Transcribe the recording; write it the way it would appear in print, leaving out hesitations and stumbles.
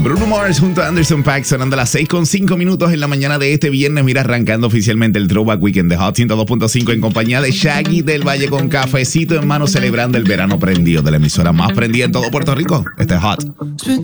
Bruno Mars junto a Anderson .Paak sonando a las 6:05 en la mañana de este viernes. Mira, arrancando oficialmente el Throwback Weekend de Hot 102.5 en compañía de Shaggy del Valle con cafecito en mano, celebrando el verano prendido de la emisora más prendida en todo Puerto Rico. Este es Hot.